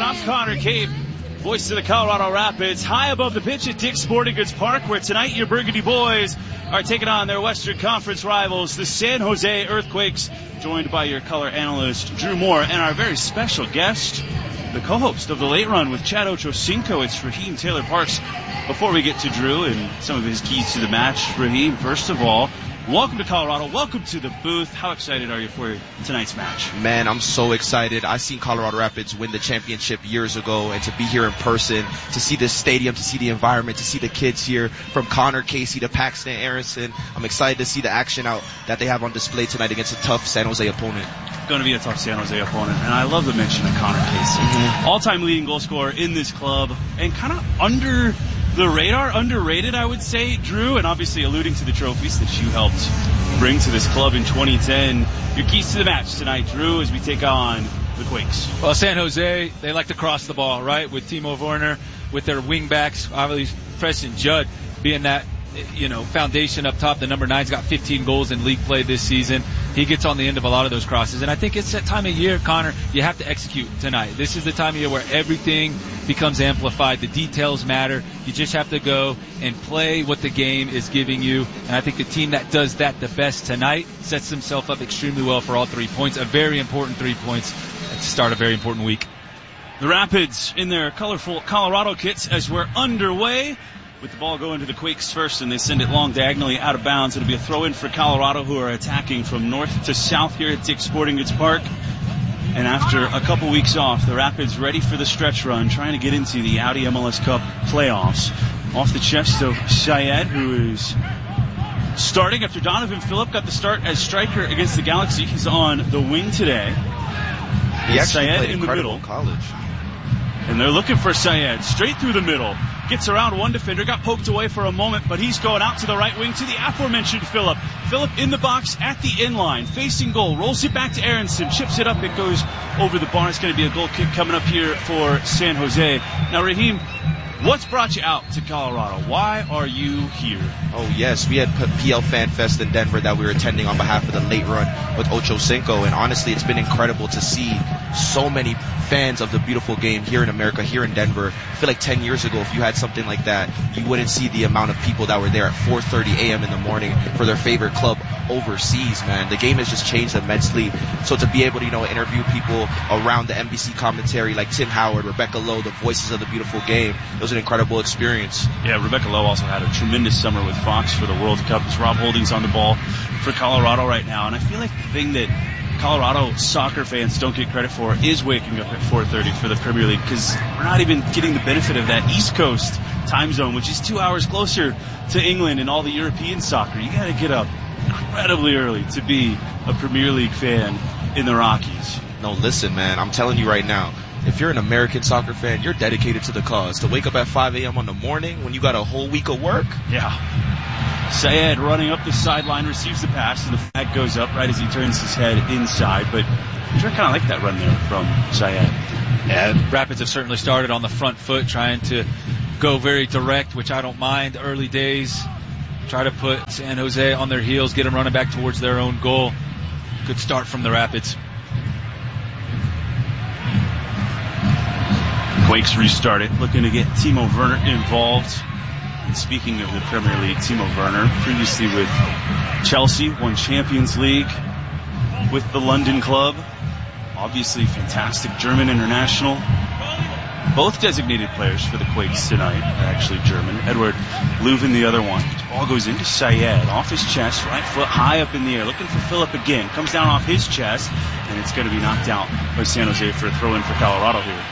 I'm Connor Cape, voice of the Colorado Rapids, high above the pitch at Dick's Sporting Goods Park, where tonight your Burgundy boys are taking on their Western Conference rivals, the San Jose Earthquakes, joined by your color analyst, Drew Moore, and our very special guest, the co-host of The Late Run with Chad Ochocinco. It's Raheem Taylor Parks. Before we get to Drew and some of his keys to the match, Raheem, first of all, welcome to Colorado. Welcome to the booth. How excited are you for tonight's match? Man, I'm so excited. I seen Colorado Rapids win the championship years ago, and to be here in person, to see this stadium, to see the environment, to see the kids here, from Connor Casey to Paxton Aronson, I'm excited to see the action out that they have on display tonight against a tough San Jose opponent. Going to be a tough San Jose opponent, and I love the mention of Connor Casey. All-time leading goal scorer in this club, and kind of under the radar, underrated, I would say, Drew, and obviously alluding to the trophies that you helped bring to this club in 2010. Your keys to the match tonight, Drew, as we take on the Quakes. Well, San Jose, they like to cross the ball, right, with Timo Werner, with their wingbacks, obviously Preston Judd being that, foundation up top. The number 9's got 15 goals in league play this season. He gets on the end of a lot of those crosses. And I think it's that time of year, Connor, you have to execute tonight. This is the time of year where everything becomes amplified. The details matter. You just have to go and play what the game is giving you. And I think the team that does that the best tonight sets themselves up extremely well for all 3 points. A very important 3 points to start a very important week. The Rapids in their colorful Colorado kits as we're underway. With the ball going to the Quakes first, and they send it long diagonally out of bounds. It'll be a throw-in for Colorado, who are attacking from north to south here at Dick's Sporting Goods Park. And after a couple weeks off, the Rapids ready for the stretch run, trying to get into the Audi MLS Cup playoffs. Off the chest of Syed, who is starting after Donovan Phillip got the start as striker against the Galaxy. He's on the wing today. He actually Syed played in the middle. in college. And they're looking for Syed, straight through the middle. Gets around one defender, got poked away for a moment, but he's going out to the right wing to the aforementioned Phillip. Phillip in the box at the end line, facing goal, rolls it back to Aronson, chips it up, it goes over the bar. It's going to be a goal kick coming up here for San Jose. Now, Raheem, what's brought you out to Colorado? Why are you here? Oh, yes. We had PL Fan Fest in Denver that we were attending on behalf of the Late Run with Ochocinco, and honestly, it's been incredible to see so many fans of the beautiful game here in America, here in Denver. I feel like 10 years ago, if you had something like that, you wouldn't see the amount of people that were there at 4:30 a.m. in the morning for their favorite club overseas, man. The game has just changed immensely. So to be able to, interview people around the NBC commentary like Tim Howard, Rebecca Lowe, the voices of the beautiful game, it was an incredible experience. Yeah, Rebecca Lowe also had a tremendous summer with Fox for the World Cup. It's Rob Holdings on the ball for Colorado right now. And I feel like the thing that Colorado soccer fans don't get credit for is waking up at 4:30 for the Premier League, because we're not even getting the benefit of that East Coast time zone, which is 2 hours closer to England and all the European soccer. You got to get up incredibly early to be a Premier League fan in the Rockies. No, listen, man, I'm telling you right now, if you're an American soccer fan, you're dedicated to the cause. To wake up at 5 a.m. on the morning when you got a whole week of work? Yeah. Syed running up the sideline, receives the pass, and the flag goes up right as he turns his head inside. But I kind of like that run there from Syed. Yeah, Rapids have certainly started on the front foot, trying to go very direct, which I don't mind. Early days, try to put San Jose on their heels, get them running back towards their own goal. Good start from the Rapids. Quakes restarted, looking to get Timo Werner involved. And speaking of the Premier League, Timo Werner, previously with Chelsea, won Champions League with the London club. Obviously, fantastic German international. Both designated players for the Quakes tonight are actually German. Edward Leuven, the other one. The ball goes into Syed, off his chest, right foot high up in the air, looking for Phillip again. Comes down off his chest, and it's going to be knocked out by San Jose for a throw-in for Colorado here.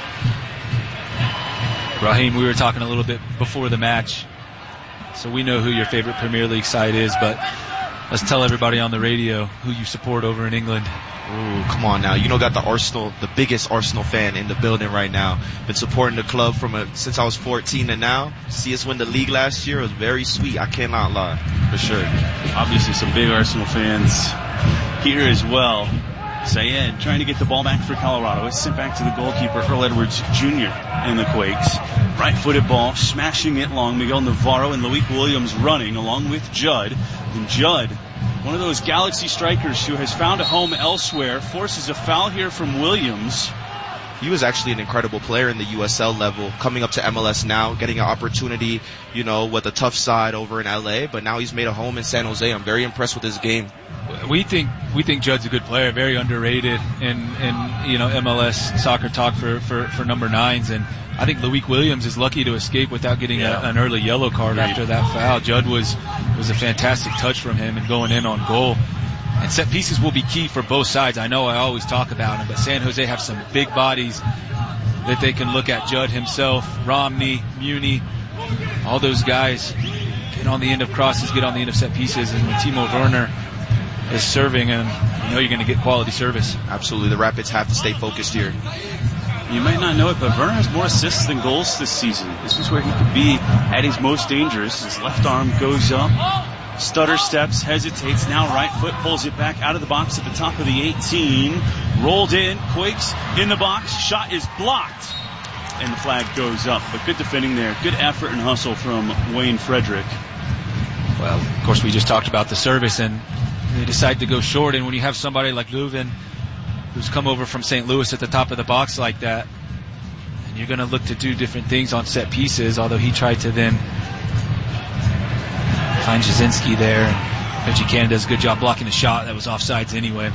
Raheem, we were talking a little bit before the match, so we know who your favorite Premier League side is, but let's tell everybody on the radio who you support over in England. Ooh, come on now. Got the Arsenal, the biggest Arsenal fan in the building right now. Been supporting the club since I was 14 and now. See us win the league last year. It was very sweet. I cannot lie, for sure. Obviously some big Arsenal fans here as well. Syed trying to get the ball back for Colorado. It's sent back to the goalkeeper, Earl Edwards Jr. in the Quakes. Right-footed ball, smashing it long. Miguel Navarro and Loic Williams running along with Judd. And Judd, one of those Galaxy strikers who has found a home elsewhere, forces a foul here from Williams. he was actually an incredible player in the USL level, coming up to MLS now, getting an opportunity, with a tough side over in LA, but now he's made a home in San Jose. I'm very impressed with his game. We think Judd's a good player, very underrated in MLS soccer talk for number 9s, and I think Loic Williams is lucky to escape without getting an early yellow card after that foul. Judd was a fantastic touch from him and going in on goal. And set pieces will be key for both sides. I know I always talk about them, but San Jose have some big bodies that they can look at. Judd himself, Romney, Muni, all those guys get on the end of crosses, get on the end of set pieces, and when Timo Werner is serving, and you're going to get quality service. Absolutely. The Rapids have to stay focused here. You might not know it, but Werner has more assists than goals this season. This is where he could be at his most dangerous. His left arm goes up, stutter steps, hesitates, now right foot pulls it back out of the box at the top of the 18. Rolled in, Quakes in the box, shot is blocked, and the flag goes up. But good defending there, good effort and hustle from Wayne Frederick. Well, of course, we just talked about the service, and they decide to go short, and when you have somebody like Leuven who's come over from St. Louis at the top of the box like that, and you're going to look to do different things on set pieces, although he tried to then find Jasinski there. Benji Cannon does a good job blocking the shot. That was offsides anyway.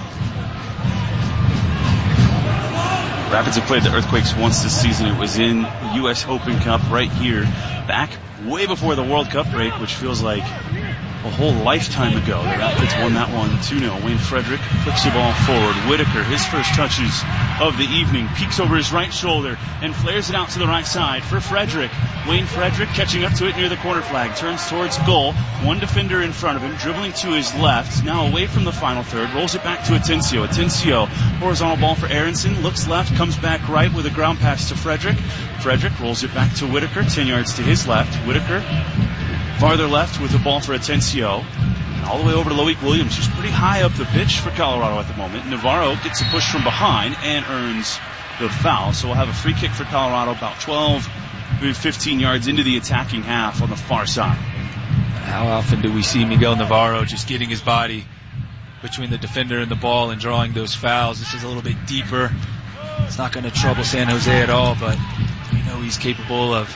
Rapids have played the Earthquakes once this season. It was in the U.S. Open Cup right here, back way before the World Cup break, which feels like a whole lifetime ago. The Rapids won that one 2-0. Wayne Frederick flicks the ball forward. Whitaker, his first touches of the evening, peeks over his right shoulder and flares it out to the right side for Frederick. Wayne Frederick catching up to it near the corner flag, turns towards goal. One defender in front of him, dribbling to his left, now away from the final third, rolls it back to Atencio. Atencio, horizontal ball for Aronson, looks left, comes back right with a ground pass to Frederick. Frederick rolls it back to Whitaker, 10 yards to his left. Whitaker farther left with the ball for Atencio. And all the way over to Loic Williams, who's pretty high up the pitch for Colorado at the moment. Navarro gets a push from behind and earns the foul. So we'll have a free kick for Colorado about 12, maybe 15 yards into the attacking half on the far side. How often do we see Miguel Navarro just getting his body between the defender and the ball and drawing those fouls? This is a little bit deeper. It's not going to trouble San Jose at all, but we know he's capable of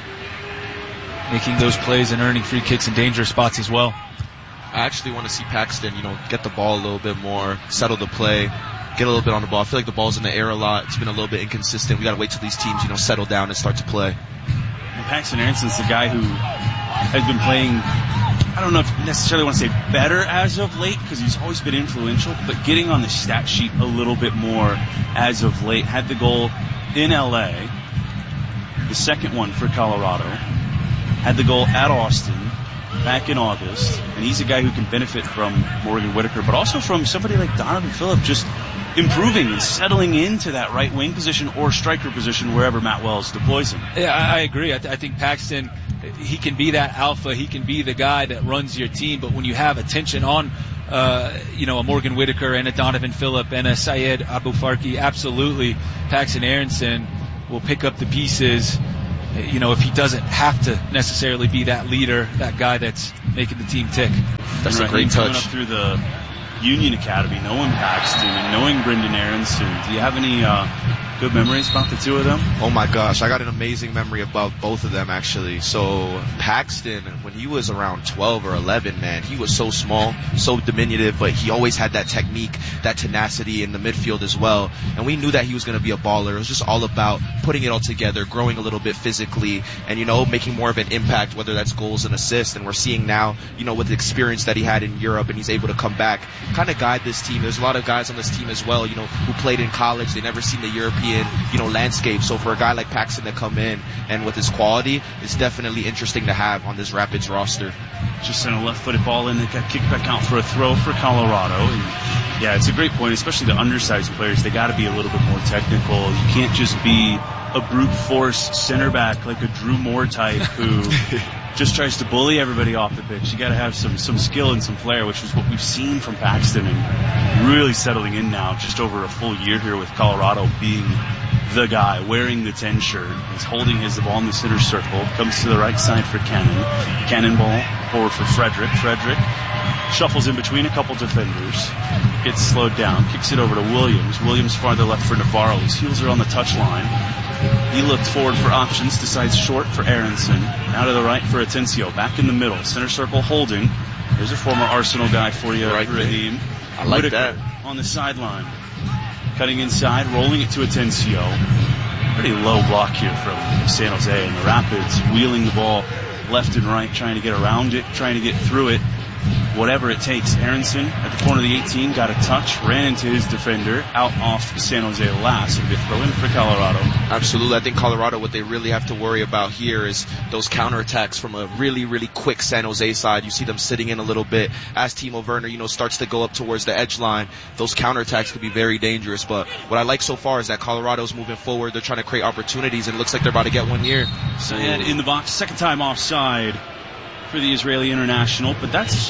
making those plays and earning free kicks in dangerous spots as well. I actually want to see Paxton, get the ball a little bit more, settle the play, get a little bit on the ball. I feel like the ball's in the air a lot. It's been a little bit inconsistent. We got to wait till these teams, settle down and start to play. And Paxton Aronson's the guy who has been playing, I don't know if necessarily want to say better as of late, because he's always been influential, but getting on the stat sheet a little bit more as of late. Had the goal in LA, the second one for Colorado. Had the goal at Austin back in August, and he's a guy who can benefit from Morgan Whitaker, but also from somebody like Donovan Phillip just improving and settling into that right wing position or striker position wherever Matt Wells deploys him. Yeah, I agree. I think Paxton, he can be that alpha. He can be the guy that runs your team, but when you have attention on a Morgan Whitaker and a Donovan Phillip and a Syed Abu-Farki, absolutely Paxton Aronson will pick up the pieces. If he doesn't have to necessarily be that leader, that guy that's making the team tick. That's a great touch. Coming up through the Union Academy, knowing Paxton and knowing Brendan Aronson, do you have any good memories about the two of them? Oh my gosh, I got an amazing memory about both of them actually. So Paxton, when he was around 12 or 11, man, he was so small, so diminutive, but he always had that technique, that tenacity in the midfield as well. And we knew that he was going to be a baller. It was just all about putting it all together, growing a little bit physically, and making more of an impact, whether that's goals and assists. And we're seeing now, with the experience that he had in Europe, and he's able to come back, kind of guide this team. There's a lot of guys on this team as well, who played in college. They never seen the European landscape. So for a guy like Paxton to come in and with his quality, it's definitely interesting to have on this Rapids roster. Just sent a left-footed ball in that got kicked back out for a throw for Colorado. And yeah, it's a great point, especially the undersized players. They got to be a little bit more technical. You can't just be a brute force center back like a Drew Moore type who just tries to bully everybody off the pitch. You got to have some skill and some flair, which is what we've seen from Paxton, and really settling in now, just over a full year here with Colorado, being the guy wearing the 10 shirt. He's holding the ball in the center circle. Comes to the right side for Cannon. Cannonball forward for Frederick. Frederick shuffles in between a couple defenders. Gets slowed down. Kicks it over to Williams. Williams farther left for Navarro. His heels are on the touchline. He looked forward for options. Decides short for Aronson. Now to the right for Atencio. Back in the middle. Center circle holding. There's a former Arsenal guy for you, right, Raheem. I like Whitaker that. On the sideline. Cutting inside, rolling it to Atencio. Pretty low block here from San Jose, and the Rapids wheeling the ball left and right, trying to get around it, trying to get through it, whatever it takes. Aronson at the corner of the 18 got a touch, ran into his defender, out off San Jose last, and they throw in for Colorado. Absolutely. I think Colorado, what they really have to worry about here is those counterattacks from a really, really quick San Jose side. You see them sitting in a little bit as Timo Werner, starts to go up towards the edge line. Those counterattacks could be very dangerous, but what I like so far is that Colorado's moving forward. They're trying to create opportunities, and it looks like they're about to get one here. Syed in the box, second time offside for the Israeli international, but that's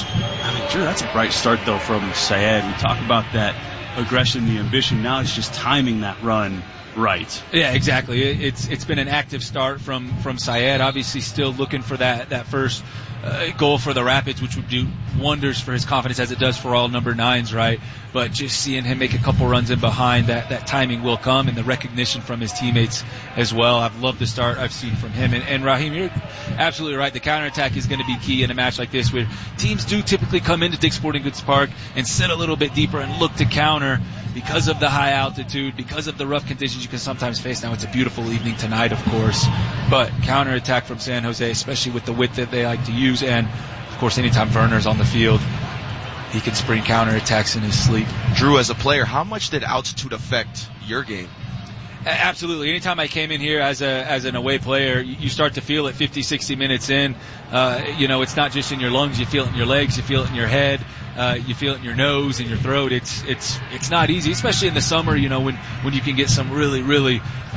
a bright start though from Syed. We talk about that aggression, the ambition. Now it's just timing that run right. Yeah, exactly. It's been an active start from Syed. Obviously, still looking for that first goal for the Rapids, which would do wonders for his confidence as it does for all number 9s, right? But just seeing him make a couple runs in behind, that timing will come, and the recognition from his teammates as well. I've loved the start I've seen from him. And Raheem, you're absolutely right. The counterattack is going to be key in a match like this, where teams do typically come into Dick's Sporting Goods Park and sit a little bit deeper and look to counter because of the high altitude, because of the rough conditions you can sometimes face. Now it's a beautiful evening tonight, of course, but counterattack from San Jose, especially with the width that they like to use, and of course anytime Werner's on the field, he can spring counterattacks in his sleep. Drew, as a player, how much did altitude affect your game? Absolutely. Anytime I came in here as an away player, you start to feel it 50, 60 minutes in. It's not just in your lungs. You feel it in your legs. You feel it in your head. You feel it in your nose and your throat. It's not easy, especially in the summer, when you can get some really, really,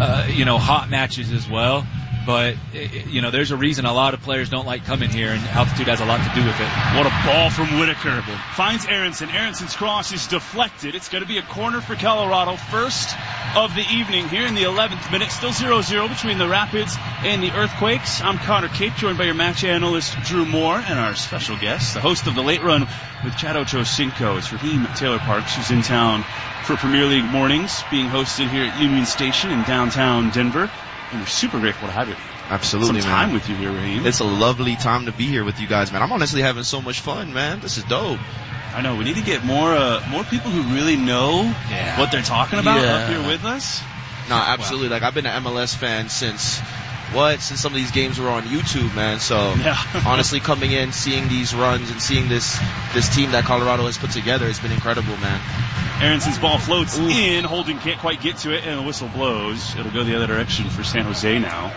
hot matches as well. But, there's a reason a lot of players don't like coming here, and altitude has a lot to do with it. What a ball from Whitaker. Finds Aronson. Aronson's cross is deflected. It's going to be a corner for Colorado. First of the evening here in the 11th minute. Still 0-0 between the Rapids and the Earthquakes. I'm Connor Cape, joined by your match analyst Drew Moore, and our special guest, the host of the Late Run with Chad Ochocinco. It's Raheem Taylor Parks, who's in town for Premier League mornings, being hosted here at Union Station in downtown Denver. And we're super grateful to have you. Absolutely, some time man. with you here, Raheem. It's a lovely time to be here with you guys, man. I'm honestly having so much fun, man. This is dope. I know. We need to get more people who really know what they're talking about up here with us. No, absolutely. Wow. Like, I've been an MLS fan since some of these games were on YouTube, man. So honestly, coming in, seeing these runs and seeing this team that Colorado has put together, it's been incredible, man. Aronson's ball floats in. Holding can't quite get to it, and the whistle blows. It'll go the other direction for San Jose now.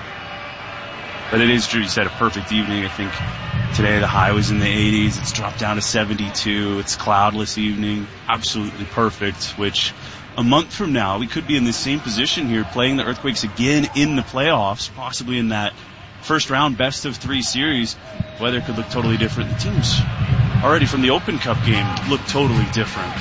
But it is true. You said a perfect evening. I think today the high was in the 80s. It's dropped down to 72. It's cloudless evening. Absolutely perfect, which a month from now, we could be in the same position here playing the Earthquakes again in the playoffs, possibly in that first round best of 3 series. Weather could look totally different. The teams already from the Open Cup game look totally different.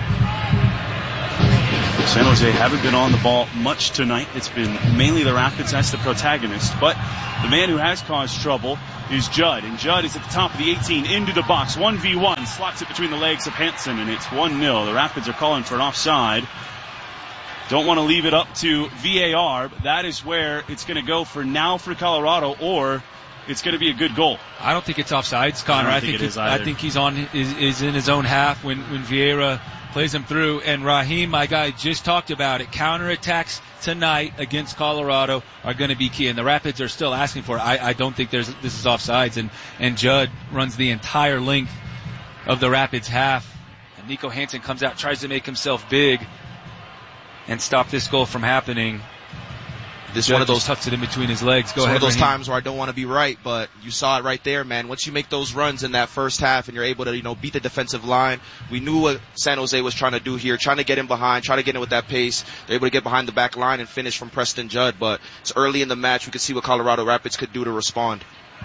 San Jose haven't been on the ball much tonight. It's been mainly the Rapids as the protagonist, but the man who has caused trouble is Judd, and Judd is at the top of the 18 into the box. 1v1, slots it between the legs of Hansen, and it's 1-0. The Rapids are calling for an offside. Don't want to leave it up to VAR, but that is where it's going to go for now for Colorado, or it's going to be a good goal. I don't think it's offsides, Connor. I think he's is in his own half when Vieira plays him through. And Raheem, my guy, just talked about it. Counterattacks tonight against Colorado are going to be key, and the Rapids are still asking for it. I don't think this is offsides, and Judd runs the entire length of the Rapids half, and Nico Hansen comes out, tries to make himself big and stop this goal from happening. This one of those tucks it in between his legs. Go ahead. One of those times where I don't want to be right, but you saw it right there, man. Once you make those runs in that first half and you're able to, beat the defensive line, we knew what San Jose was trying to do here, trying to get in behind, trying to get in with that pace. They're able to get behind the back line and finish from Preston Judd, but it's early in the match. We could see what Colorado Rapids could do to respond.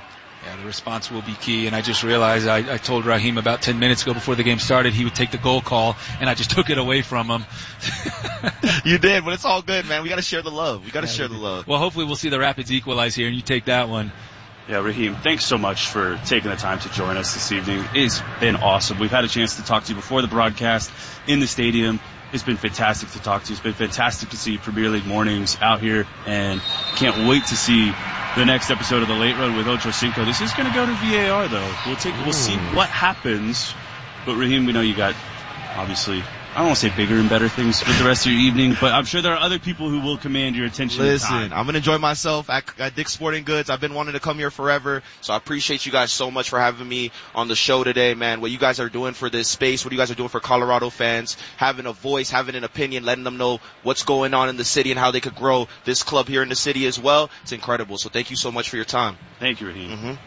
Yeah, the response will be key, and I just realized I told Raheem about 10 minutes ago before the game started he would take the goal call, and I just took it away from him. You did, but it's all good, man. We got to share the love. We got to share the love. Well, hopefully we'll see the Rapids equalize here, and you take that one. Yeah, Raheem, thanks so much for taking the time to join us this evening. It's been awesome. We've had a chance to talk to you before the broadcast in the stadium. It's been fantastic to talk to you. It's been fantastic to see Premier League mornings out here, and can't wait to see the next episode of the Late Run with Ocho Cinco. This is going to go to VAR, though. We'll see what happens. But Raheem, we know you got, obviously, I don't want to say bigger and better things with the rest of your evening, but I'm sure there are other people who will command your attention. Listen, I'm going to enjoy myself at Dick's Sporting Goods. I've been wanting to come here forever, so I appreciate you guys so much for having me on the show today, man. What you guys are doing for this space, what you guys are doing for Colorado fans, having a voice, having an opinion, letting them know what's going on in the city and how they could grow this club here in the city as well. It's incredible. So thank you so much for your time. Thank you, Raheem.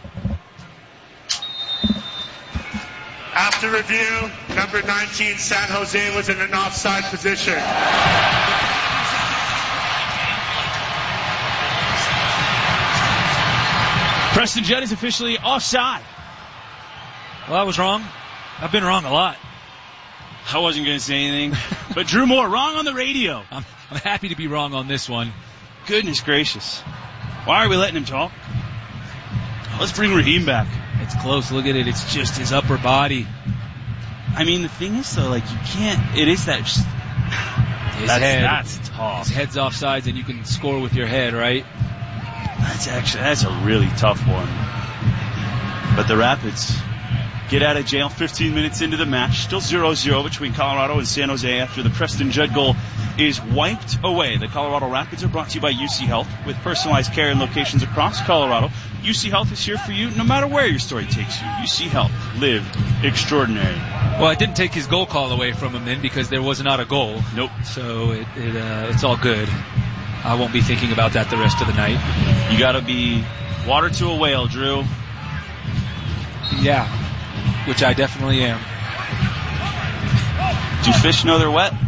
After review, number 19, San Jose, was in an offside position. Preston Judd is officially offside. Well, I was wrong. I've been wrong a lot. I wasn't going to say anything, but Drew Moore, wrong on the radio. I'm happy to be wrong on this one. Goodness gracious. Why are we letting him talk? Let's bring Raheem back. It's close. Look at it. It's just his upper body. I mean, the thing is, though, like, you can't, it is that, that's tough. His head's offsides and you can score with your head, right? That's a really tough one. But the Rapids get out of jail 15 minutes into the match. Still 0-0 between Colorado and San Jose after the Preston Judd goal is wiped away. The Colorado Rapids are brought to you by UC Health with personalized care in locations across Colorado. UC Health is here for you no matter where your story takes you. UC Health. Live extraordinary. Well, I didn't take his goal call away from him then because there was not a goal. Nope. So it's all good. I won't be thinking about that the rest of the night. You gotta be water to a whale, Drew. Yeah. Which I definitely am. Do fish know they're wet?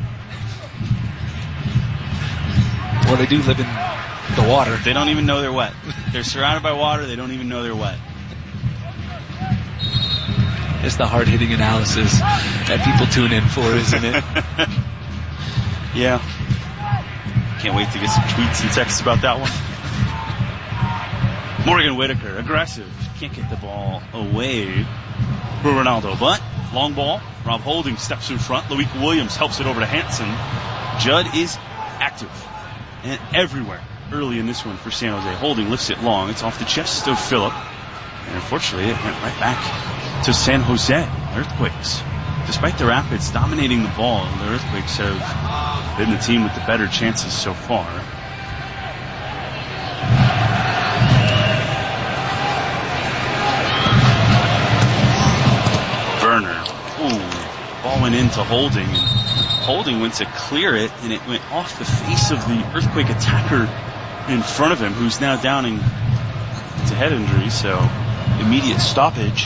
Well, they do live in the water. They don't even know they're wet. They're surrounded by water. They don't even know they're wet. It's the hard-hitting analysis that people tune in for, isn't it? Yeah. Can't wait to get some tweets and texts about that one. Morgan Whitaker, aggressive. Can't get the ball away for Ronaldo, but long ball. Rob Holding steps in front. Loic Williams helps it over to Hansen. Judd is active and everywhere early in this one for San Jose. Holding lifts it long. It's off the chest of Phillip. And unfortunately, it went right back to San Jose. Earthquakes. Despite the Rapids dominating the ball, the Earthquakes have been the team with the better chances so far. Werner. Ooh, ball went into Holding. And Holding went to clear it, and it went off the face of the Earthquake attacker in front of him, who's now downing to head injury, so immediate stoppage.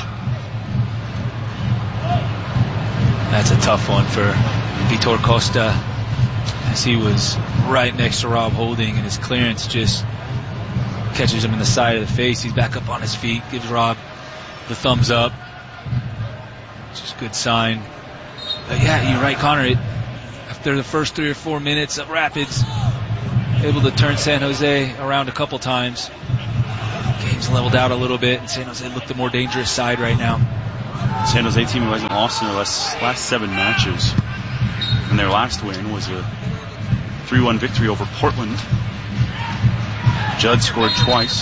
That's a tough one for Vitor Costa, as he was right next to Rob Holding, and his clearance just catches him in the side of the face. He's back up on his feet, gives Rob the thumbs up, which is a good sign. But yeah, you're right, Connor. After the first 3 or 4 minutes of Rapids, able to turn San Jose around a couple times. Game's leveled out a little bit, and San Jose looked the more dangerous side right now. San Jose team who hasn't lost in their last 7 matches. And their last win was a 3-1 victory over Portland. Judd scored twice.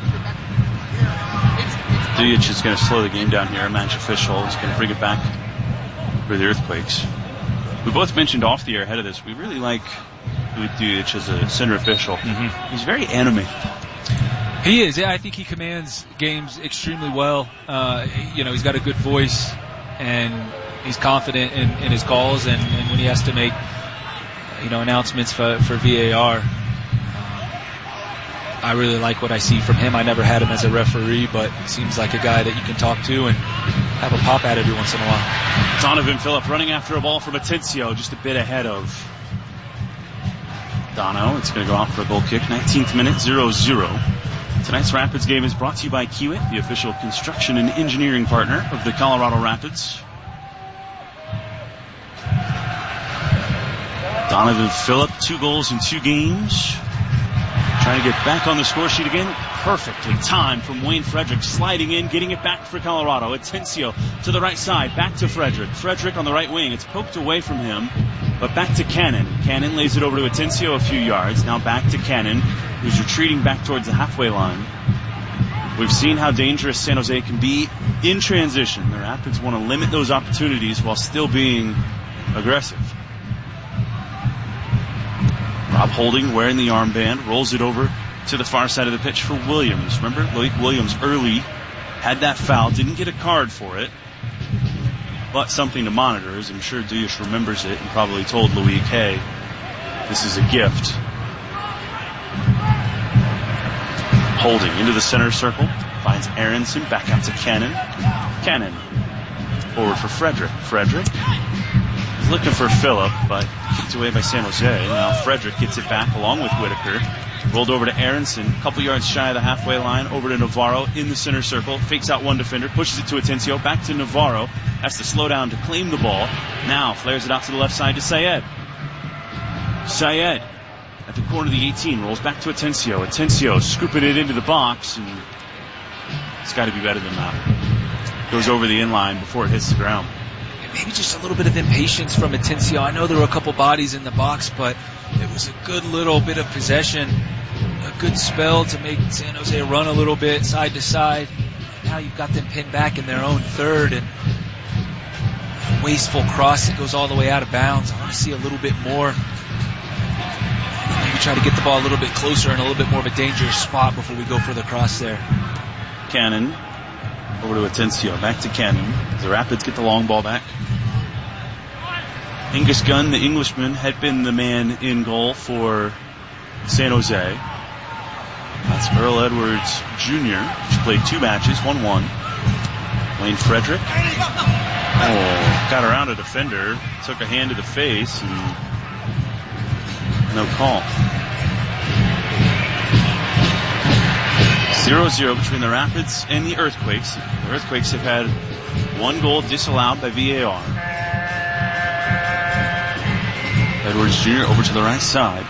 Dujic is going to slow the game down here. Match official is going to bring it back for the Earthquakes. We both mentioned off the air ahead of this, we really like Dujic as a center official. Mm-hmm. He's very animated. He is, yeah. I think he commands games extremely well. He's got a good voice, and he's confident in his calls, and when he has to make, announcements for VAR. I really like what I see from him. I never had him as a referee, but seems like a guy that you can talk to and have a pop at every once in a while. Donovan Phillip running after a ball from Atencio, just a bit ahead of Dono. It's going to go out for a goal kick. 19th minute, 0-0. Tonight's Rapids game is brought to you by Kiewit, the official construction and engineering partner of the Colorado Rapids. Donovan Phillip, 2 goals in 2 games. Trying to get back on the score sheet again. Perfectly timed from Wayne Frederick, sliding in, getting it back for Colorado. Atencio to the right side, back to Frederick. Frederick on the right wing. It's poked away from him, but back to Cannon. Cannon lays it over to Atencio a few yards. Now back to Cannon, who's retreating back towards the halfway line. We've seen how dangerous San Jose can be in transition. The Rapids want to limit those opportunities while still being aggressive. Rob Holding wearing the armband, rolls it over to the far side of the pitch for Williams. Remember, Loic Williams early had that foul, didn't get a card for it, but something to monitor, as I'm sure Duyush remembers it and probably told Loic, hey, this is a gift. Holding into the center circle, finds Aronson, back out to Cannon. Cannon, forward for Frederick. Frederick is looking for Phillip, but kicked away by San Jose. Now Frederick gets it back along with Whitaker. Rolled over to Aronson, a couple yards shy of the halfway line, over to Navarro in the center circle, fakes out one defender, pushes it to Atencio, back to Navarro, has to slow down to claim the ball. Now flares it out to the left side to Sayed. Sayed at the corner of the 18, rolls back to Atencio. Atencio scooping it into the box, and it's got to be better than that. Goes over the inline before it hits the ground. Maybe just a little bit of impatience from Atencio. I know there were a couple bodies in the box, but it was a good little bit of possession, a good spell to make San Jose run a little bit side to side. Now you've got them pinned back in their own third, and a wasteful cross that goes all the way out of bounds. I want to see a little bit more. Maybe try to get the ball a little bit closer and a little bit more of a dangerous spot before we go for the cross there. Cannon over to Atencio, back to Cannon. The Rapids get the long ball back. Angus Gunn, the Englishman, had been the man in goal for San Jose. That's Earl Edwards Jr., who's played 2 matches, 1-1. Wayne Frederick. Got around a defender, took a hand to the face, and no call. 0-0 between the Rapids and the Earthquakes. The Earthquakes have had 1 goal disallowed by VAR. Edwards Jr. over to the right side.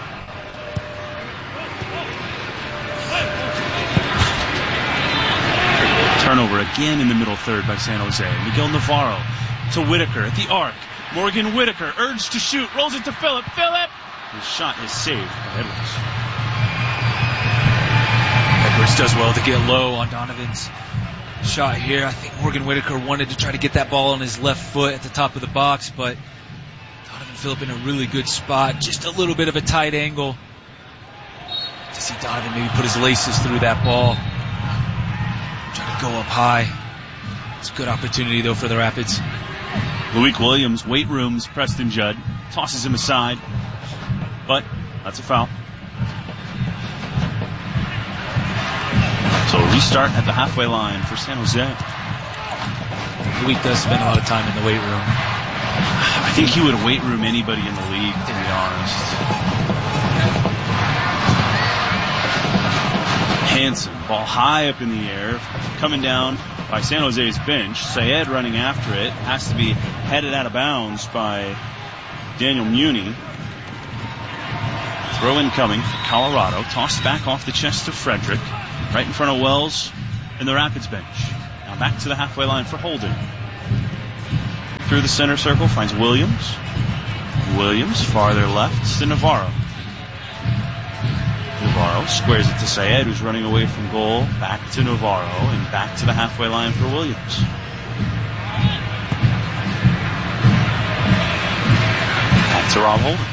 Turnover again in the middle third by San Jose. Miguel Navarro to Whitaker at the arc. Morgan Whitaker urged to shoot, rolls it to Phillip. Phillip! His shot is saved by Edwards. Edwards does well to get low on Donovan's shot here. I think Morgan Whitaker wanted to try to get that ball on his left foot at the top of the box, but Donovan Phillip in a really good spot. Just a little bit of a tight angle to see Donovan maybe put his laces through that ball. Try to go up high. It's a good opportunity, though, for the Rapids. Loic Williams, weight rooms, Preston Judd, tosses him aside, but that's a foul. So restart at the halfway line for San Jose. Loic does spend a lot of time in the weight room. I think he would weight room anybody in the league, to be honest. Hansen, ball high up in the air, coming down by San Jose's bench. Sayed running after it, has to be headed out of bounds by Daniel Muni. Throw in coming for Colorado, tossed back off the chest of Frederick, right in front of Wells and the Rapids bench. Now back to the halfway line for Holden. Through the center circle, finds Williams. Williams, farther left to Navarro. Navarro squares it to Sayed, who's running away from goal. Back to Navarro, and back to the halfway line for Williams. Back to Rob Holden.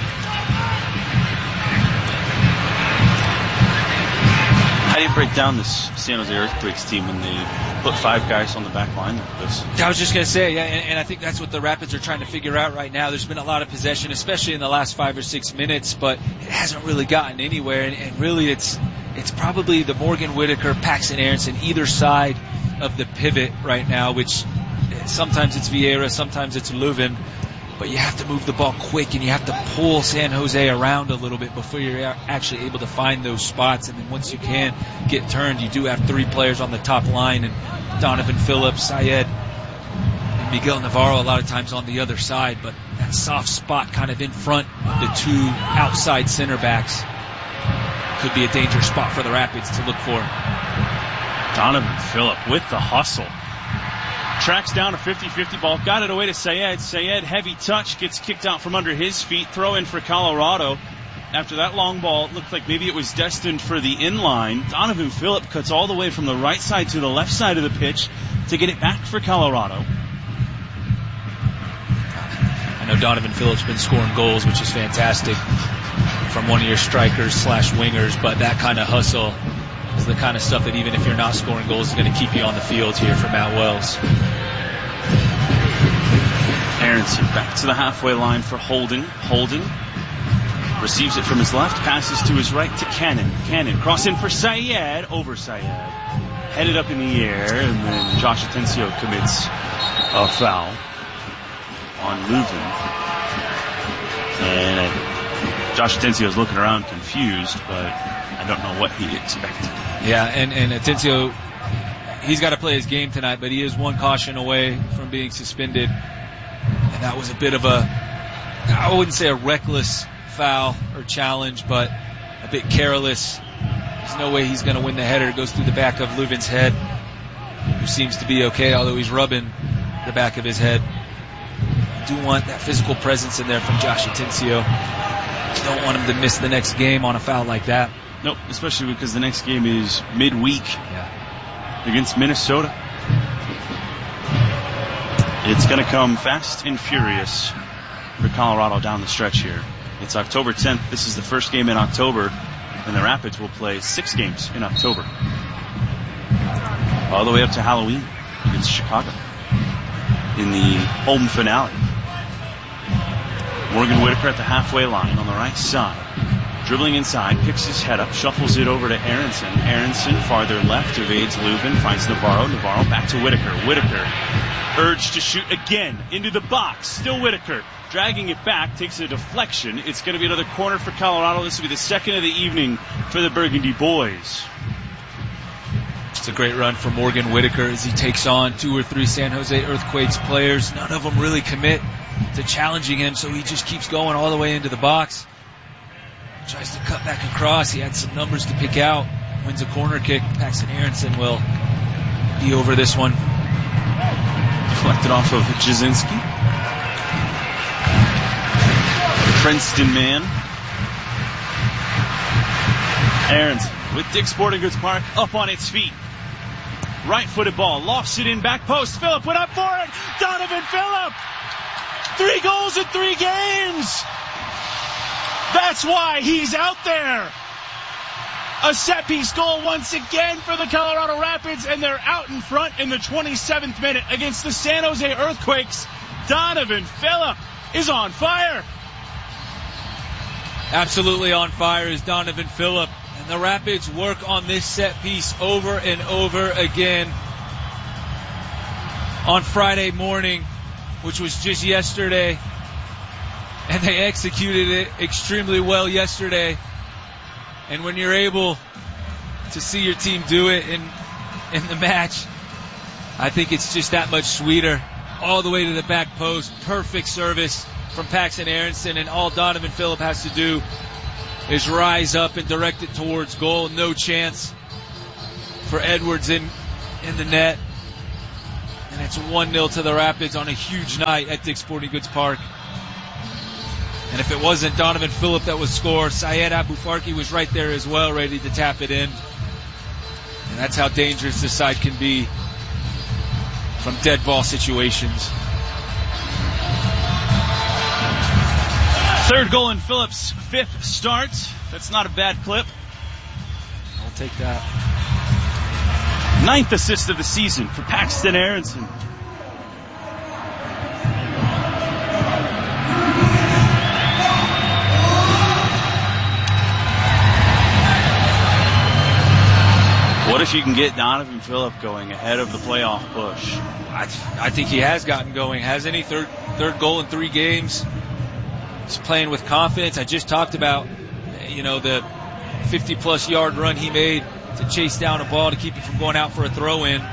How do you break down this San Jose Earthquakes team when they put 5 guys on the back line like this? I was just going to say, yeah, and I think that's what the Rapids are trying to figure out right now. There's been a lot of possession, especially in the last 5 or 6 minutes, but it hasn't really gotten anywhere. And really, it's probably the Morgan Whitaker, Paxton Aronson, either side of the pivot right now, which sometimes it's Vieira, sometimes it's Leuven. but you have to move the ball quick and you have to pull San Jose around a little bit before you're actually able to find those spots. And then once you can get turned, you do have 3 players on the top line, and Donovan Phillips, Sayed, and Miguel Navarro a lot of times on the other side, but that soft spot kind of in front of the 2 outside center backs could be a dangerous spot for the Rapids to look for. Donovan Phillip with the hustle. Tracks down a 50-50 ball. Got it away to Sayed. Sayed, heavy touch, gets kicked out from under his feet. Throw in for Colorado. After that long ball, it looked like maybe it was destined for the inline. Donovan Phillip cuts all the way from the right side to the left side of the pitch to get it back for Colorado. I know Donovan Phillip's been scoring goals, which is fantastic, from one of your strikers/wingers, but that kind of hustle is the kind of stuff that even if you're not scoring goals is going to keep you on the field here for Matt Wells. Aronson back to the halfway line for Holden. Holden receives it from his left, passes to his right to Cannon. Cannon cross in for Sayed, over Sayed. Headed up in the air, and then Josh Atencio commits a foul on Leuven. And Josh Atencio is looking around confused, but I don't know what he expected. Yeah, and Atencio, he's got to play his game tonight, but he is one caution away from being suspended. And that was a bit of I wouldn't say a reckless foul or challenge, but a bit careless. There's no way he's going to win the header. It goes through the back of Leuven's head, who seems to be okay, although he's rubbing the back of his head. You do want that physical presence in there from Josh Atencio. You don't want him to miss the next game on a foul like that. Nope, especially because the next game is midweek against Minnesota. It's going to come fast and furious for Colorado down the stretch here. It's October 10th. This is the first game in October, and the Rapids will play 6 games in October, all the way up to Halloween against Chicago in the home finale. Morgan Whitaker at the halfway line on the right side. Dribbling inside, picks his head up, shuffles it over to Aronson. Aronson farther left, evades Leuven, finds Navarro. Navarro back to Whitaker. Whitaker urged to shoot again into the box. Still Whitaker dragging it back, takes a deflection. It's going to be another corner for Colorado. This will be the second of the evening for the Burgundy boys. It's a great run for Morgan Whitaker as he takes on 2 or 3 San Jose Earthquakes players. None of them really commit to challenging him, so he just keeps going all the way into the box. Tries to cut back across. He had some numbers to pick out. Wins a corner kick. Paxton Aronson will be over this one. Deflected off of Jasinski. Princeton man. Aronson with Dick's Sporting Goods Park up on its feet. Right-footed ball. Lofts it in back post. Phillip went up for it. Donovan Phillip. 3 goals in 3 games. That's why he's out there. A set-piece goal once again for the Colorado Rapids, and they're out in front in the 27th minute against the San Jose Earthquakes. Donovan Phillip is on fire. Absolutely on fire is Donovan Phillip. And the Rapids work on this set-piece over and over again on Friday morning, which was just yesterday. And they executed it extremely well yesterday. And when you're able to see your team do it in the match, I think it's just that much sweeter. All the way to the back post. Perfect service from Paxton Aronson. And all Donovan Phillip has to do is rise up and direct it towards goal. No chance for Edwards in the net. And it's 1-0 to the Rapids on a huge night at Dick's Sporting Goods Park. And if it wasn't Donovan Phillip that would score, Syed Abufarki was right there as well, ready to tap it in. And that's how dangerous this side can be from dead ball situations. 3rd goal in Phillip's 5th start. That's not a bad clip. I'll take that. 9th assist of the season for Paxton Aronson. What if you can get Donovan Phillip going ahead of the playoff push? I think he has gotten going, hasn't he? Third goal in 3 games. He's playing with confidence. I just talked about, the 50-plus yard run he made to chase down a ball to keep it from going out for a throw-in.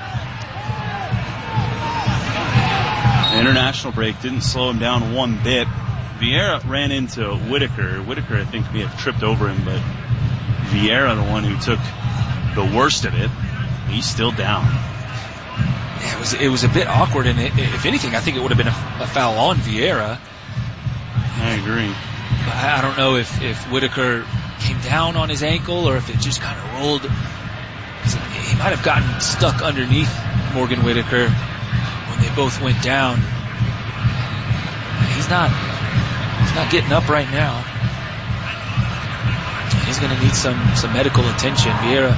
The international break didn't slow him down one bit. Vieira ran into Whitaker. Whitaker, I think, may have tripped over him, but Vieira, the one who took the worst of it, he's still down. Yeah, it was a bit awkward, and if anything, I think it would have been a foul on Vieira. I agree. But I don't know if Whitaker came down on his ankle or if it just kind of rolled. He might have gotten stuck underneath Morgan Whitaker when they both went down. He's not getting up right now. He's going to need some medical attention. Vieira,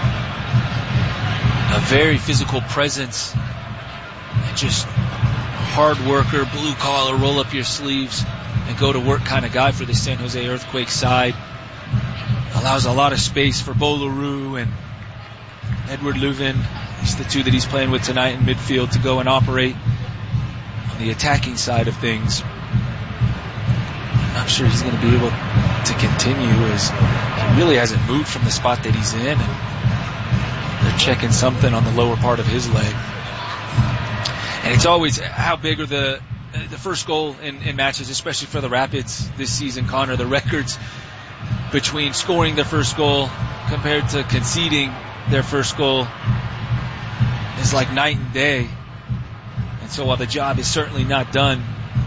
a very physical presence, and just hard worker, blue collar, roll up your sleeves and go to work kind of guy for the San Jose Earthquake side. Allows a lot of space for Bolaru and Edward Leuven. It's the two that he's playing with tonight in midfield to go and operate on the attacking side of things. I'm not sure he's going to be able to continue, as he really hasn't moved from the spot that he's in, and they're checking something on the lower part of his leg. And it's always how big are the first goal in matches, especially for the Rapids this season, Connor. The records between scoring their first goal compared to conceding their first goal is like night and day. And so while the job is certainly not done,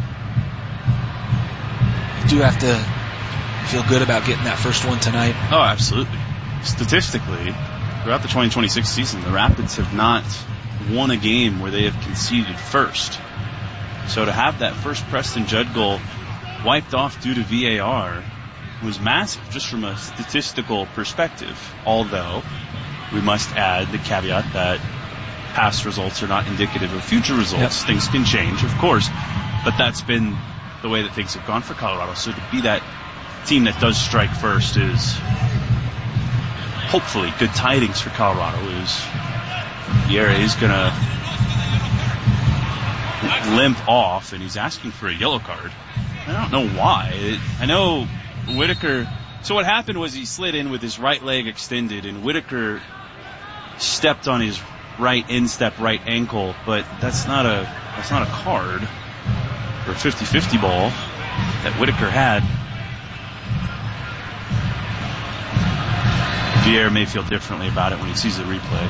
you do have to feel good about getting that first one tonight. Oh, absolutely. Statistically, throughout the 2026 season, the Rapids have not won a game where they have conceded first. So to have that first Preston Judd goal wiped off due to VAR was massive just from a statistical perspective, although we must add the caveat that past results are not indicative of future results. Yep. Things can change, of course, but that's been the way that things have gone for Colorado. So to be that team that does strike first is hopefully good tidings for Colorado. Vieira is going to limp off, and he's asking for a yellow card. I don't know why. I know Whitaker. So what happened was he slid in with his right leg extended, and Whitaker stepped on his right instep, right ankle, but that's not a card for a 50-50 ball that Whitaker had. Vieira may feel differently about it when he sees the replay.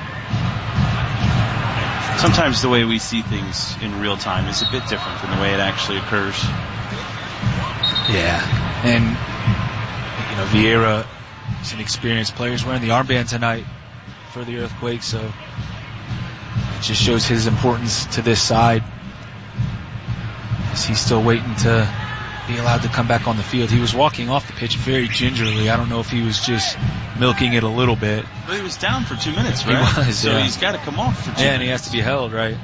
Sometimes the way we see things in real time is a bit different than the way it actually occurs. Yeah, and Vieira is an experienced player. He's wearing the armband tonight for the Earthquake, so it just shows his importance to this side. As he's still waiting to be allowed to come back on the field. He was walking off the pitch very gingerly. I don't know if he was just milking it a little bit. But he was down for 2 minutes, right? He was, so he's got to come off for 2 minutes. And he has to be held, right?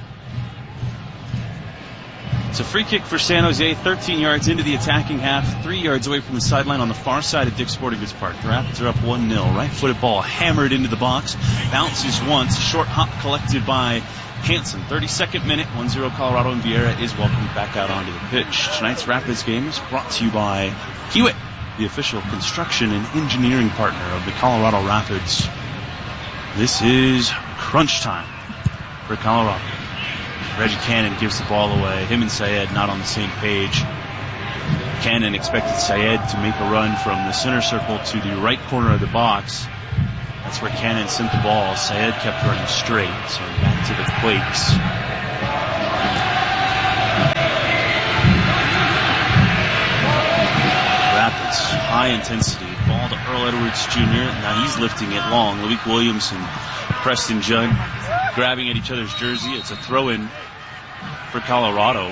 It's a free kick for San Jose, 13 yards into the attacking half, 3 yards away from the sideline on the far side of Dick's Sporting Goods Park. The Rapids are up 1-0. Right-footed ball hammered into the box, bounces once, short hop collected by Hansen. 32nd minute, 1-0 Colorado, and Vieira is welcomed back out onto the pitch. Tonight's Rapids game is brought to you by Hewitt, the official construction and engineering partner of the Colorado Rapids. This is crunch time for Colorado. Reggie Cannon gives the ball away. Him and Syed not on the same page. Cannon expected Syed to make a run from the center circle to the right corner of the box. That's where Cannon sent the ball. Syed kept running straight, so back to the Quakes. Rapids, high intensity. Ball to Earl Edwards Jr. Now he's lifting it long. Loic Williams and Preston Judd grabbing at each other's jersey. It's a throw-in for Colorado.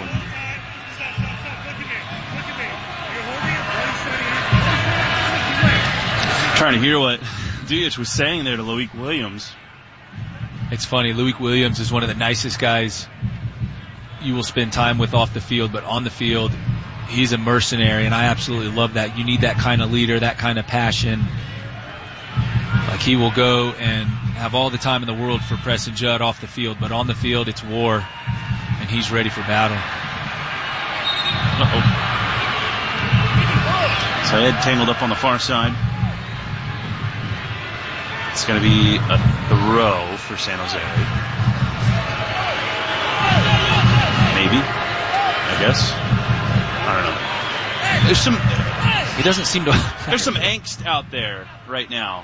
Trying to hear what Diaz was saying there to Loic Williams. It's funny. Loic Williams is one of the nicest guys you will spend time with off the field, but on the field, he's a mercenary, and I absolutely love that. You need that kind of leader, that kind of passion. Like, he will go and have all the time in the world for Preston Judd off the field, but on the field it's war, and he's ready for battle. Syed tangled up on the far side. It's going to be a throw for San Jose. Maybe. I guess. I don't know. There's some... He doesn't seem to... There's some angst out there right now.